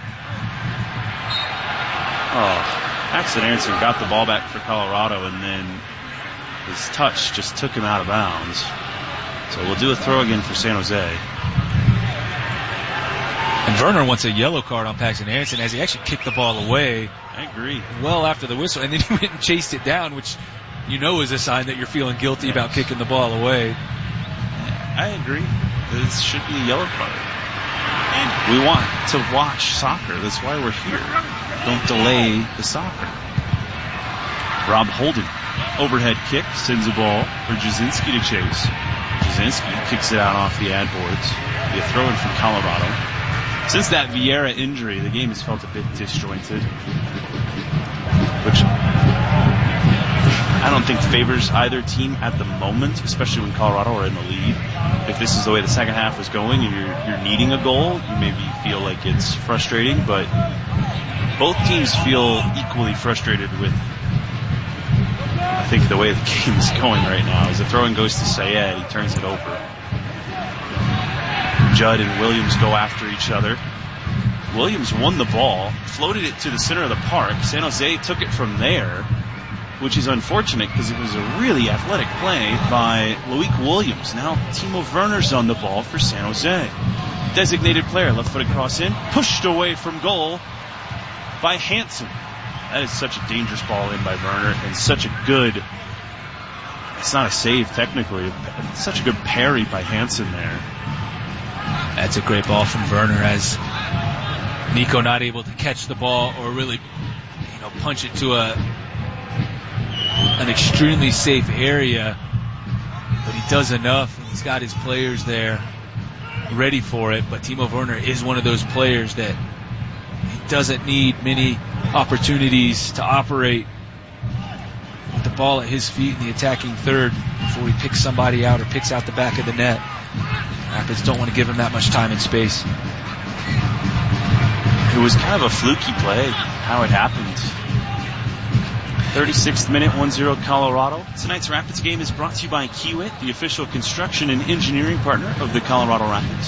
Oh, Paxton Aronson got the ball back for Colorado, and then his touch just took him out of bounds. So we'll do a throw again for San Jose. And Werner wants a yellow card on Paxton Aronson as he actually kicked the ball away. I agree. Well after the whistle, and then he went and chased it down, which you know is a sign that you're feeling guilty about kicking the ball away. I agree. This should be a yellow card. And we want to watch soccer. That's why we're here. Don't delay the soccer. Rob Holden, overhead kick, sends a ball for Jasinski to chase. Jasinski kicks it out off the ad boards. Be a throw in from Colorado. Since that Vieira injury, the game has felt a bit disjointed, which I don't think favors either team at the moment, especially when Colorado are in the lead. If this is the way the second half is going and you're needing a goal, you maybe feel like it's frustrating, but both teams feel equally frustrated with, I think, the way the game is going right now. As the throw-in goes to Syed, he turns it over. Judd and Williams go after each other. Williams won the ball, floated it to the center of the park. San Jose took it from there, which is unfortunate because it was a really athletic play by Loic Williams. Now Timo Werner's on the ball for San Jose. Designated player, left-footed cross in, pushed away from goal by Hansen. That is such a dangerous ball in by Werner, and such a good, it's not a save technically, it's such a good parry by Hansen there. That's a great ball from Werner, as Nico not able to catch the ball or really, punch it to an extremely safe area, but he does enough, and he's got his players there ready for it. But Timo Werner is one of those players that he doesn't need many opportunities to operate with the ball at his feet in the attacking third before he picks somebody out or picks out the back of the net. Rapids don't want to give him that much time and space. It was kind of a fluky play, how it happened. 36th minute, 1-0 Colorado. Tonight's Rapids game is brought to you by Kiewit, the official construction and engineering partner of the Colorado Rapids.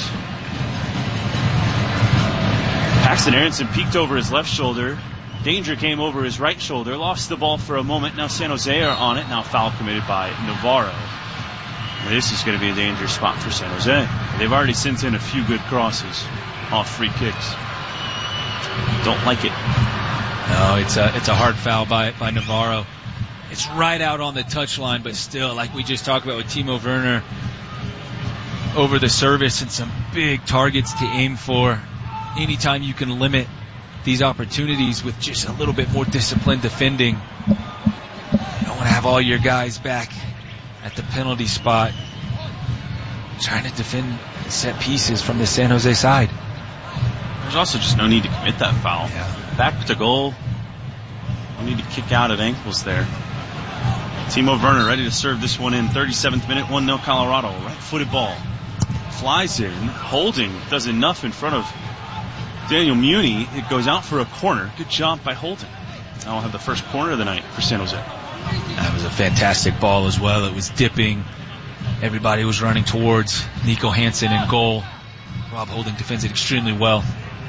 Paxton Aronson peeked over his left shoulder. Danger came over his right shoulder. Lost the ball for a moment. Now San Jose are on it. Now foul committed by Navarro. This is going to be a dangerous spot for San Jose. They've already sent in a few good crosses off free kicks. Don't like it. No, it's a hard foul by Navarro. It's right out on the touchline, but still, like we just talked about with Timo Werner, over the service and some big targets to aim for. Anytime you can limit these opportunities with just a little bit more disciplined defending, you don't want to have all your guys back at the penalty spot trying to defend set pieces from the San Jose side. There's also just no need to commit that foul. Yeah. Back to goal. No need to kick out at ankles there. Timo Werner ready to serve this one in. 37th minute, 1-0 Colorado. Right-footed ball. Flies in. Holding does enough in front of Daniel Muni. It goes out for a corner. Good job by Holding. Now we'll have the first corner of the night for San Jose. That was a fantastic ball as well. It was dipping. Everybody was running towards Nico Hansen in goal. Rob Holding defends it extremely well.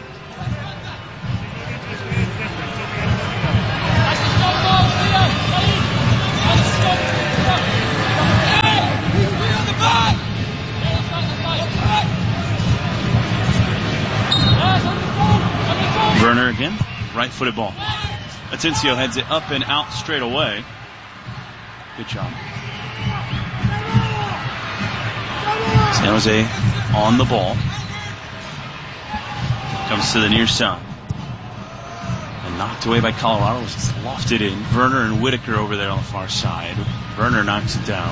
Werner again, right-footed ball. Atencio heads it up and out straight away. Good job. San Jose on the ball. Comes to the near side. And knocked away by Colorado. Just lofted in. Werner and Whitaker over there on the far side. Werner knocks it down.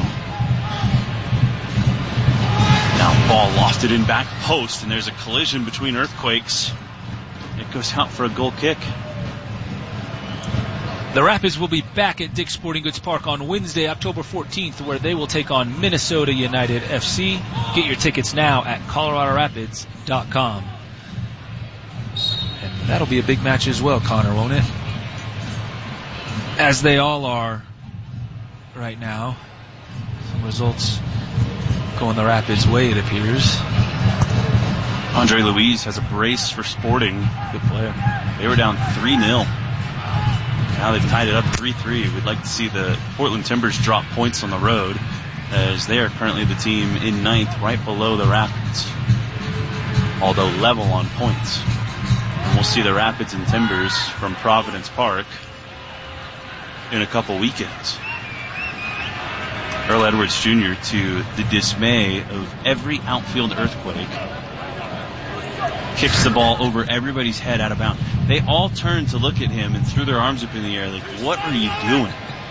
Now ball lofted in back post, and there's a collision between Earthquakes it goes out for a goal kick. The Rapids will be back at Dick's Sporting Goods Park on Wednesday, October 14th, where they will take on Minnesota United FC. Get your tickets now at ColoradoRapids.com. And that'll be a big match as well, Connor, won't it? As they all are right now. Some results going the Rapids' way, it appears. Andre Luiz has a brace for Sporting. Good player. They were down 3-0. Now they've tied it up 3-3. We'd like to see the Portland Timbers drop points on the road, as they are currently the team in ninth, right below the Rapids, although level on points. And we'll see the Rapids and Timbers from Providence Park in a couple weekends. Earl Edwards Jr., to the dismay of every outfield Earthquake, kicks the ball over everybody's head out of bounds. They all turned to look at him and threw their arms up in the air like, what are you doing?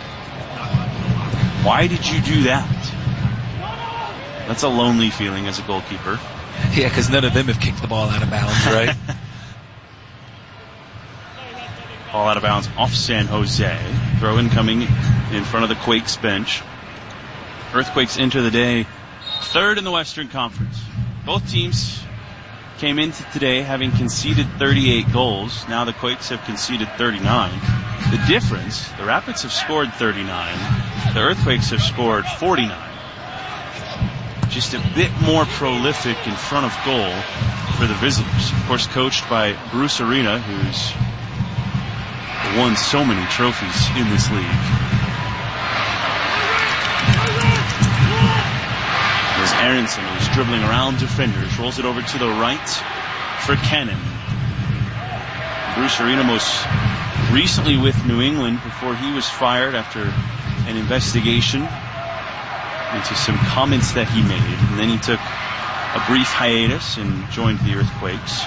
Why did you do that? That's a lonely feeling as a goalkeeper. Yeah, because none of them have kicked the ball out of bounds, right? Ball out of bounds off San Jose. Throw in coming in front of the Quakes bench. Earthquakes enter the day third in the Western Conference. Both teams came into today having conceded 38 goals. Now the Quakes have conceded 39. The difference, the Rapids have scored 39. The Earthquakes have scored 49. Just a bit more prolific in front of goal for the visitors. Of course, coached by Bruce Arena, who's won so many trophies in this league. As Aronson, who's dribbling around defenders, rolls it over to the right for Kennan. Bruce Arena most recently with New England before he was fired after an investigation into some comments that he made. And then he took a brief hiatus and joined the Earthquakes.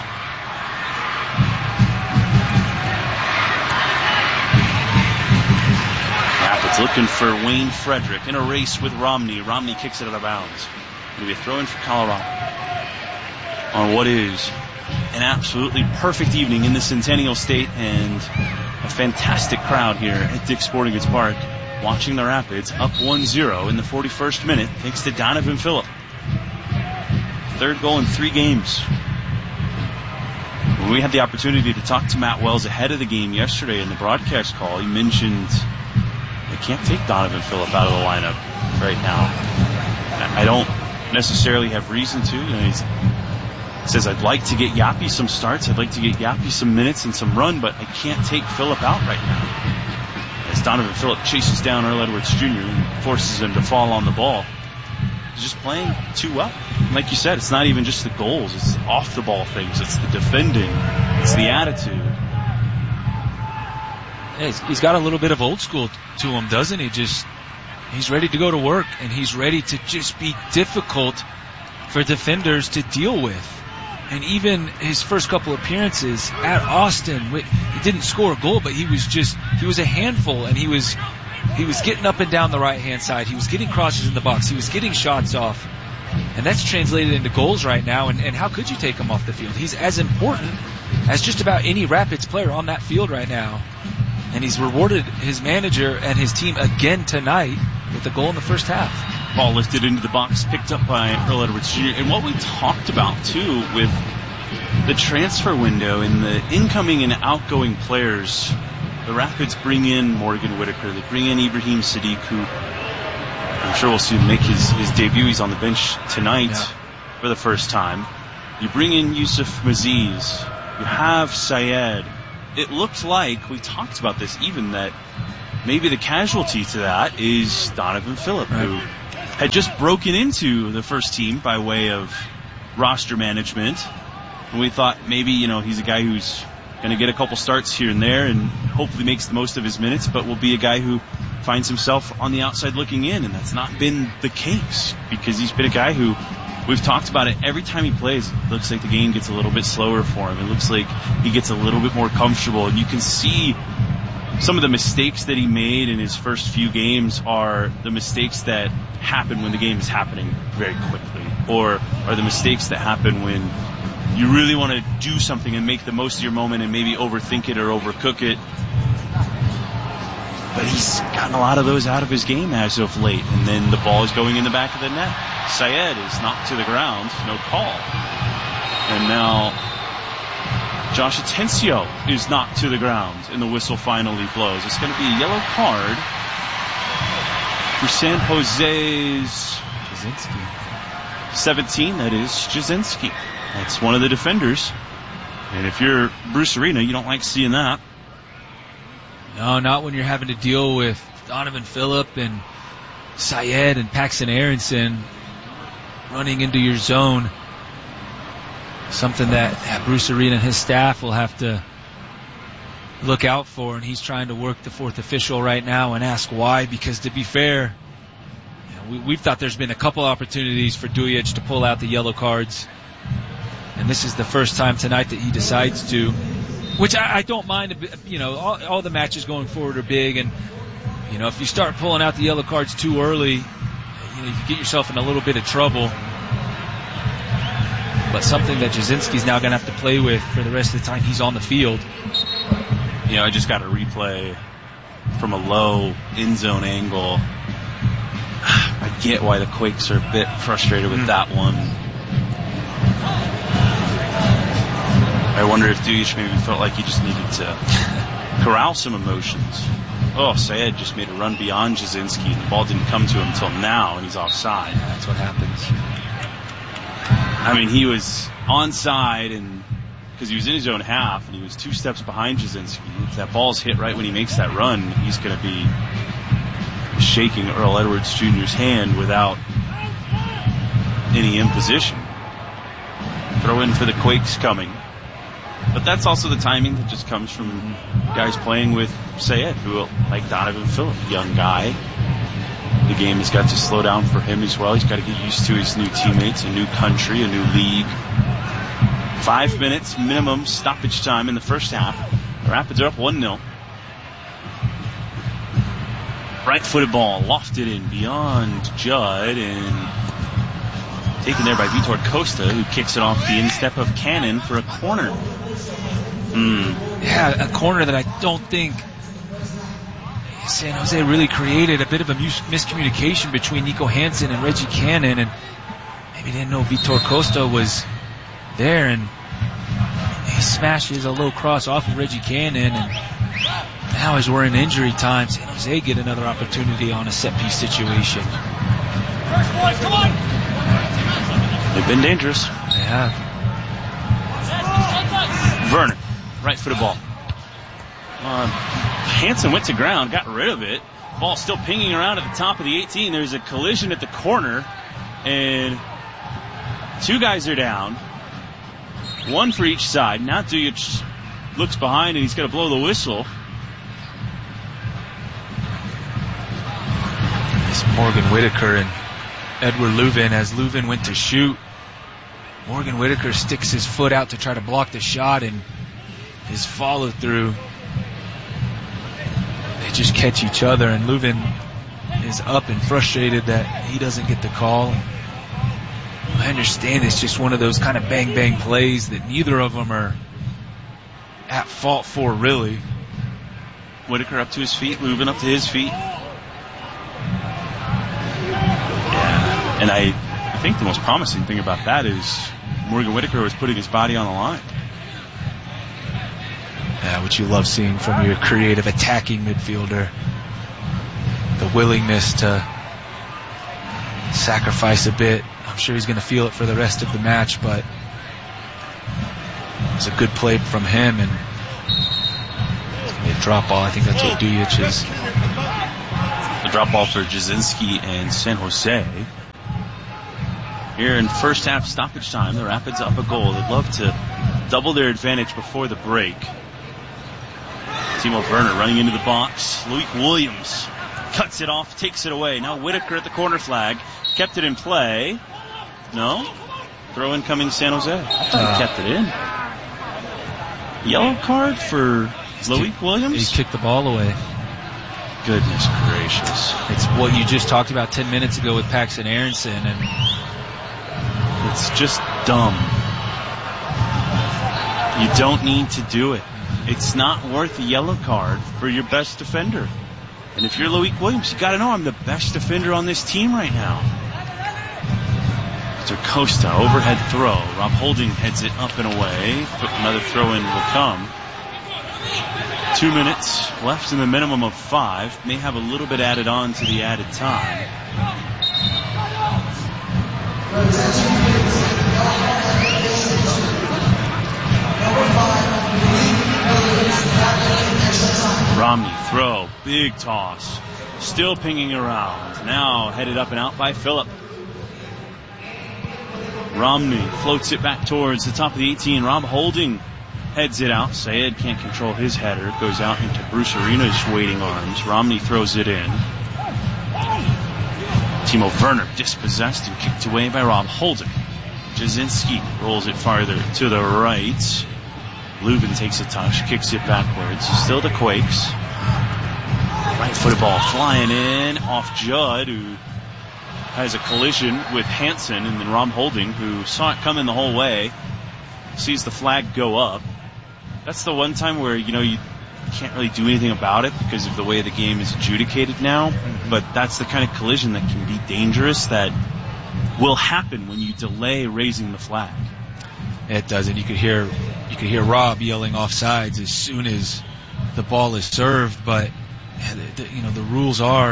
Rapids looking for Wayne Frederick in a race with Romney. Romney kicks it out of bounds. It'll be a throw in for Colorado on what is an absolutely perfect evening in the Centennial State, and a fantastic crowd here at Dick's Sporting Goods Park watching the Rapids up 1-0 in the 41st minute thanks to Donovan Phillip. Third goal in 3 games. When we had the opportunity to talk to Matt Wells ahead of the game yesterday in the broadcast call, he mentioned they can't take Donovan Phillip out of the lineup right now. I don't necessarily have reason to. He says, I'd like to get Yappy some starts. I'd like to get Yappy some minutes and some run, but I can't take Phillip out right now. As Donovan Phillip chases down Earl Edwards Jr. and forces him to fall on the ball. He's just playing too well. And like you said, it's not even just the goals. It's off the ball things. It's the defending. It's the attitude. Yeah, he's got a little bit of old school to him, doesn't he? He's ready to go to work, and he's ready to just be difficult for defenders to deal with. And even his first couple appearances at Austin, he didn't score a goal, but he was a handful, and he was getting up and down the right-hand side. He was getting crosses in the box. He was getting shots off. And that's translated into goals right now, and how could you take him off the field? He's as important as just about any Rapids player on that field right now. And he's rewarded his manager and his team again tonight with a goal in the first half. Ball lifted into the box, picked up by Earl Edwards Jr. And what we talked about, too, with the transfer window and the incoming and outgoing players, the Rapids bring in Morgan Whitaker. They bring in Ibrahim Sadiq, who I'm sure we'll see make his debut. He's on the bench tonight for the first time. You bring in Yusuf Maziz. You have Syed. It looked like, we talked about this even, that maybe the casualty to that is Donovan Phillip, who had just broken into the first team by way of roster management. And we thought maybe, he's a guy who's going to get a couple starts here and there and hopefully makes the most of his minutes, but will be a guy who finds himself on the outside looking in. And that's not been the case, because he's been a guy who, we've talked about it, every time he plays, it looks like the game gets a little bit slower for him. It looks like he gets a little bit more comfortable. And you can see some of the mistakes that he made in his first few games are the mistakes that happen when the game is happening very quickly, or are the mistakes that happen when you really want to do something and make the most of your moment and maybe overthink it or overcook it. But he's gotten a lot of those out of his game as of late. And then the ball is going in the back of the net. Syed is knocked to the ground. No call. And now Josh Atencio is knocked to the ground, and the whistle finally blows. It's going to be a yellow card for San Jose's Jasinski. 17. That is Jasinski. That's one of the defenders. And if you're Bruce Arena, you don't like seeing that. No, not when you're having to deal with Donovan Phillip and Syed and Paxton Aronson running into your zone. Something that Bruce Arena and his staff will have to look out for, and he's trying to work the fourth official right now and ask why, because to be fair, we've thought there's been a couple opportunities for Dujic to pull out the yellow cards, and this is the first time tonight that he decides to, which I don't mind. All the matches going forward are big, and if you start pulling out the yellow cards too early, you get yourself in a little bit of trouble. But something that Jasinski's now going to have to play with for the rest of the time he's on the field. I just got a replay from a low end zone angle. I get why the Quakes are a bit frustrated with that one. I wonder if Dujic maybe felt like he just needed to corral some emotions. Syed just made a run beyond Jasinski. The ball didn't come to him until now, and he's offside. That's what happens. I mean, he was onside, and because he was in his own half, and he was 2 steps behind Jasinski. If that ball's hit right when he makes that run, he's going to be shaking Earl Edwards Jr.'s hand without any imposition. Throw in for the Quakes coming. But that's also the timing that just comes from guys playing with Syed, who, like Donovan Phillip, young guy. The game has got to slow down for him as well. He's got to get used to his new teammates, a new country, a new league. 5 minutes minimum stoppage time in the first half. The Rapids are up 1-0. Right-footed ball lofted in beyond Judd and taken there by Vitor Costa, who kicks it off the instep of Cannon for a corner. Yeah, a corner that I don't think San Jose really created. A bit of a miscommunication between Nico Hansen and Reggie Cannon, and maybe didn't know Vitor Costa was there, and he smashes a low cross off of Reggie Cannon, and now as we're in injury time, San Jose get another opportunity on a set-piece situation. They've been dangerous. They have. Vernon, right-footed ball. Hansen went to ground, got rid of it. Ball still pinging around at the top of the 18. There's a collision at the corner, and 2 guys are down. 1 for each side. Now Dujic looks behind, and he's going to blow the whistle. It's Morgan Whitaker and Edward Leuven. As Leuven went to shoot, Morgan Whitaker sticks his foot out to try to block the shot, and his follow-through, they just catch each other, and Leuven is up and frustrated that he doesn't get the call. I understand it's just one of those kind of bang-bang plays that neither of them are at fault for, really. Whitaker up to his feet, Leuven up to his feet. Yeah, and I think the most promising thing about that is Morgan Whitaker was putting his body on the line. Yeah, which you love seeing from your creative attacking midfielder. The willingness to sacrifice a bit. I'm sure he's going to feel it for the rest of the match, but it's a good play from him, and it's going to be a drop ball. I think that's what Dujic is. The drop ball for Jasinski and San Jose. Here in first half stoppage time, the Rapids up a goal. They'd love to double their advantage before the break. Timo Werner running into the box. Loic Williams cuts it off, takes it away. Now Whitaker at the corner flag. Kept it in play. No? Throw in coming San Jose. I thought he kept it in. Yellow card for Loic Williams? He kicked the ball away. Goodness gracious. It's what you just talked about 10 minutes ago with Paxton Aronson, and it's just dumb. You don't need to do it. It's not worth a yellow card for your best defender. And if you're Loic Williams, you got to know I'm the best defender on this team right now. Mr. Costa, overhead throw. Rob Holding heads it up and away. Another throw in will come. 2 minutes left in the minimum of 5. May have a little bit added on to the added time. Romney throw, big toss, still pinging around. Now headed up and out by Phillip. Romney floats it back towards the top of the 18. Rob Holding heads it out. Sayed can't control his header. It goes out into Bruce Arena's waiting arms. Romney throws it in. Timo Werner dispossessed and kicked away by Rob Holding. Jasinski rolls it farther to the right. Leuven takes a touch, kicks it backwards. Still the Quakes. Right-footed ball flying in off Judd, who has a collision with Hansen, and then Rob Holding, who saw it coming the whole way, sees the flag go up. That's the one time where, you can't really do anything about it because of the way the game is adjudicated now. But that's the kind of collision that can be dangerous, that will happen when you delay raising the flag. It does, and you could hear Rob yelling offsides as soon as the ball is served. But the rules are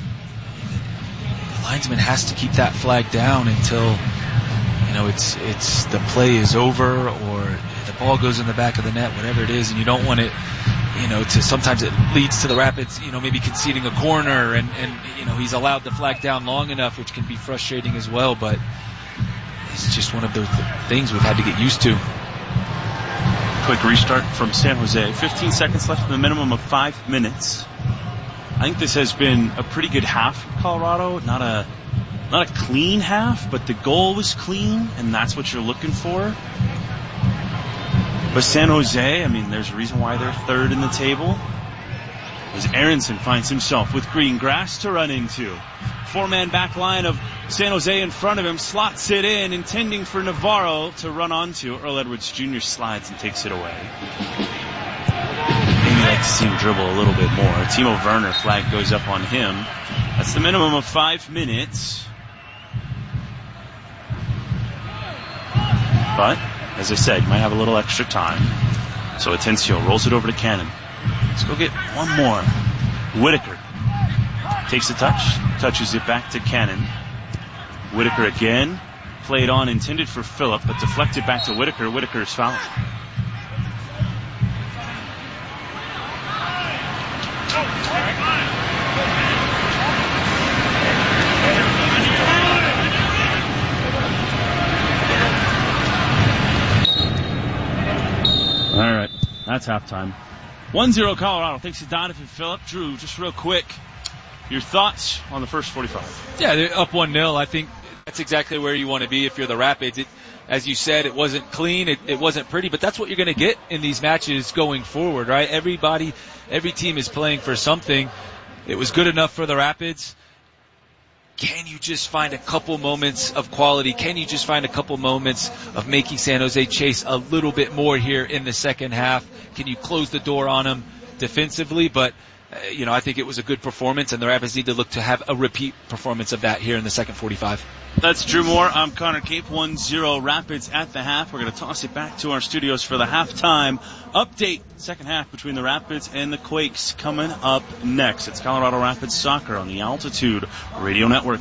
the linesman has to keep that flag down until it's the play is over or the ball goes in the back of the net, whatever it is, and you don't want it. To sometimes it leads to the Rapids, maybe conceding a corner, and he's allowed the flag down long enough, which can be frustrating as well. But it's just one of those things we've had to get used to. Quick restart from San Jose. 15 seconds left in the minimum of 5 minutes. I think this has been a pretty good half for Colorado. Not a clean half, but the goal was clean, and that's what you're looking for. But San Jose, there's a reason why they're third in the table. As Aronson finds himself with green grass to run into. 4-man back line of San Jose in front of him, slots it in, intending for Navarro to run onto. Earl Edwards Jr. slides and takes it away. Maybe like to see him dribble a little bit more. Timo Werner, flag goes up on him. That's the minimum of 5 minutes. But, as I said, you might have a little extra time. So Atencio rolls it over to Cannon. Let's go get one more. Whitaker takes a touch, touches it back to Cannon. Whitaker again, played on, intended for Phillip, but deflected back to Whitaker. Whitaker is fouled. All right, that's halftime. 1-0 Colorado. Thanks to Donovan Phillip. Drew, just real quick, your thoughts on the first 45? Yeah, they're up 1-0. I think that's exactly where you want to be if you're the Rapids. As you said, it wasn't clean, it wasn't pretty, but that's what you're going to get in these matches going forward, right? Every team is playing for something. It was good enough for the Rapids. Can you just find a couple moments of quality? Can you just find a couple moments of making San Jose chase a little bit more here in the second half? Can you close the door on them defensively? But, I think it was a good performance, and the Rapids need to look to have a repeat performance of that here in the second 45. That's Drew Moore. I'm Connor Cape. 1-0 Rapids at the half. We're going to toss it back to our studios for the halftime update. Second half between the Rapids and the Quakes coming up next. It's Colorado Rapids Soccer on the Altitude Radio Network.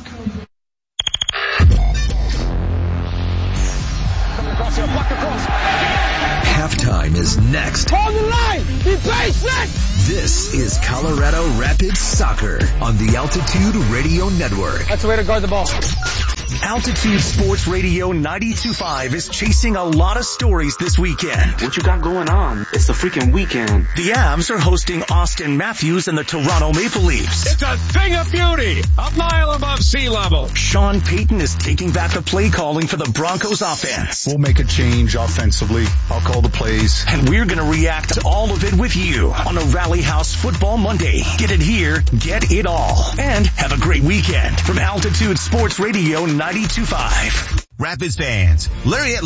Halftime is next. Hold the line! Be patient! This is Colorado Rapids Soccer on the Altitude Radio Network. That's the way to guard the ball. Altitude Sports Radio 92.5 is chasing a lot of stories this weekend. What you got going on? It's the freaking weekend. The Avs are hosting Austin Matthews and the Toronto Maple Leafs. It's a thing of beauty, a mile above sea level. Sean Payton is taking back the play calling for the Broncos offense. We'll make a change offensively. I'll call the plays. And we're going to react to all of it with you on a Rally House Football Monday. Get it here, get it all. And have a great weekend from Altitude Sports Radio 92.5. Rapids fans, Larry